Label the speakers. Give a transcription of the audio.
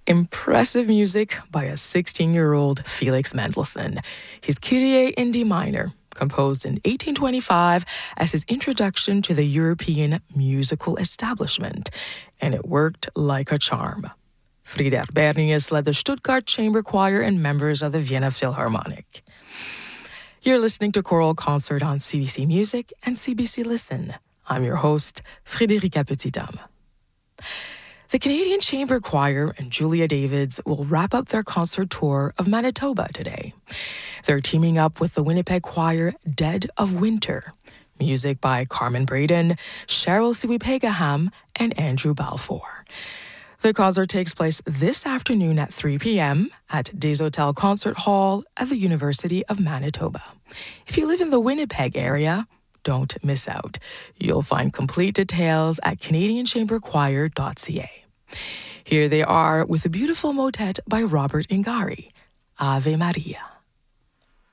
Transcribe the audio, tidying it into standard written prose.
Speaker 1: Impressive music by a 16-year-old Felix Mendelssohn. His Kyrie in D minor, composed in 1825 as his introduction to the European musical establishment, and it worked like a charm. Frieder Bernius led the Stuttgart Chamber Choir and members of the Vienna Philharmonic. You're listening to Choral Concert on CBC Music and CBC Listen. I'm your host, Frédérica Petitdame. The Canadian Chamber Choir and Julia Davids will wrap up their concert tour of Manitoba today. They're teaming up with the Winnipeg Choir Dead of Winter. Music by Carmen Braden, Cheryl Siwi-Pegaham, and Andrew Balfour. The concert takes place this afternoon at 3 p.m. at Des Hotels Concert Hall at the University of Manitoba. If you live in the Winnipeg area, don't miss out. You'll find complete details at canadianchamberchoir.ca. Here they are with a beautiful motet by Robert Ingari, Ave Maria.